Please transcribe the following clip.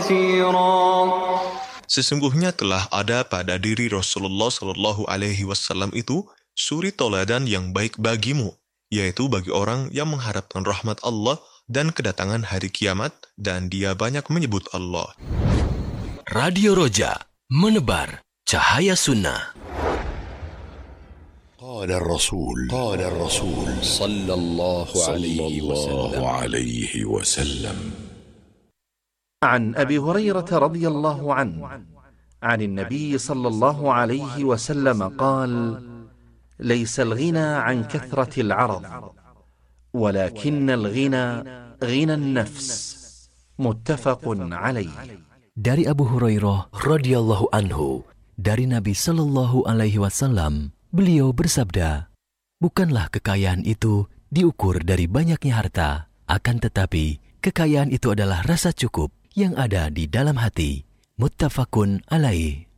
كثيرا. Sesungguhnya telah ada pada diri Rasulullah Shallallahu Alaihi Wasallam itu suri toladan yang baik bagimu, yaitu bagi orang yang mengharapkan rahmat Allah dan kedatangan hari kiamat, dan dia banyak menyebut Allah. Radio Roja, menebar cahaya sunnah. قال الرسول صلى الله عليه وسلم عن أبي هريرة رضي الله عنه عن النبي صلى الله عليه وسلم قال: ليس الغنى عن كثرة العرض ولكن الغنى غنى النفس. متفق عليه. Dari Abu Hurairah radhiyallahu anhu, dari Nabi sallallahu alaihi wasallam, beliau bersabda, bukanlah kekayaan itu diukur dari banyaknya harta, akan tetapi kekayaan itu adalah rasa cukup yang ada di dalam hati. Muttafaqun alaih.